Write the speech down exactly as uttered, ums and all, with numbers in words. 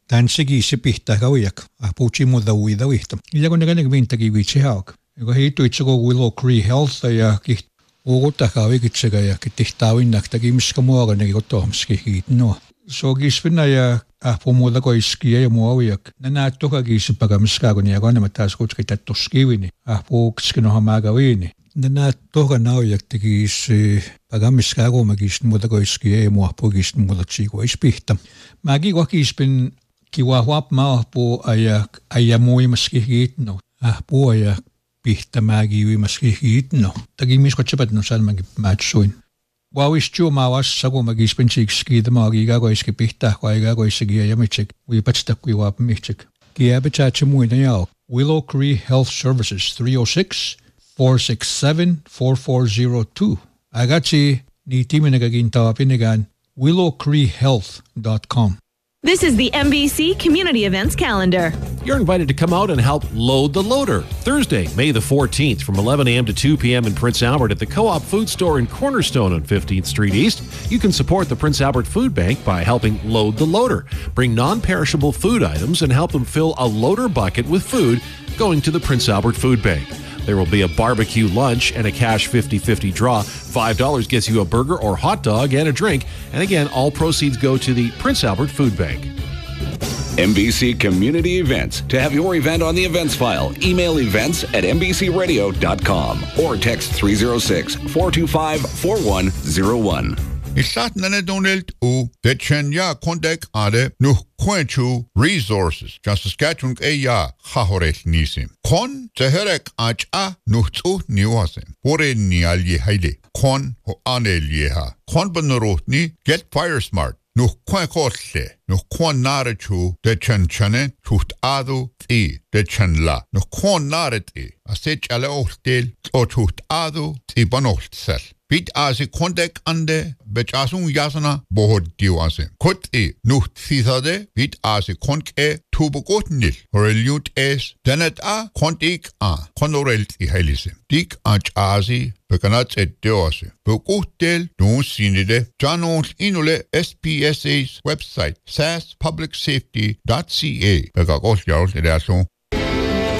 Tansigi se pihtagawiak, a puchimo da uidawihtam. Illa kun negan vintagi vichihaak. Ego hitu itsugo Willow Cree Health ja kiht uutakawi kitsega ja kitihtaawinnak tagi miskamuaga negi kotohmski hiitnoa. So gispina ja ahpumuuda koiskia ja muawiak. Nana toka gispaga miskaagun ja kanema taas kutski tattuskivini. Ahpuukskinoha maagawini. Nana toka nauiak tegis pagamiskaagun magis muuda koiskia ja muahpuugis muuda tsigo ispihta. Magi kokispin kiwa huap maahpu aja aja muimaski hiitno. Ahpu aja pihta magi uimaski hiitno. Tagi miskotsepat no salmangi matsuin. Wawistju maawas sagu magispin sikski the magi gagoiski pihta kwai gagoisigi ja mitsik. We patstakui wap mitsik. Kiabitache muina yao. Willow Cree Health Services three oh six, four six seven, four four zero two. Agatsi ni timinagagintawa pinigan willow cree health dot com. This is the M B C Community Events Calendar. You're invited to come out and help load the loader. Thursday, May the fourteenth from eleven a.m. to two p.m. in Prince Albert at the Co-op Food Store in Cornerstone on fifteenth Street East. You can support the Prince Albert Food Bank by helping load the loader. Bring non-perishable food items and help them fill a loader bucket with food going to the Prince Albert Food Bank. There will be a barbecue lunch and a cash fifty-fifty draw. five dollars gets you a burger or hot dog and a drink. And again, all proceeds go to the Prince Albert Food Bank. M B C Community Events. To have your event on the events file, email events at m b c radio dot com or text three oh six, four two five, four one oh one. Isat nane donelt u de chenya kontek ade nu kwenchu resources. Just Saskatchewan e ya khahorel nisim. Kon teherek acha nuhtu niwasim. Ore ni alye haile. Kon ho anel yeha. Kon benrotni get fire smart. Nu kwen kotle. Nu kwen narechu de chen chane tuht adu ti de chen la. Nu kwen naret e. Asech ale ohtel o tuht adu ti banolt sel. Bit asi kontek ande bechasun yasana bohod diwase. Kot e nuht thithade bit asi konk e tubukotnil. Horeliut es denet a kontik a konorelt i helise. Dik ach asi bekanat et deose. Bekotel nun sinide janons inule S P S A's website s a s public safety dot c a. Bekakos jarl edason